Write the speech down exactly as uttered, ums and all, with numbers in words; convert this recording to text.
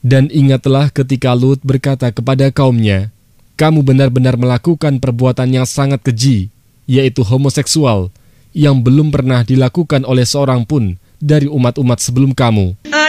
Dan ingatlah ketika Lut berkata kepada kaumnya, kamu benar-benar melakukan perbuatan yang sangat keji, yaitu homoseksual, yang belum pernah dilakukan oleh seorang pun dari umat-umat sebelum kamu.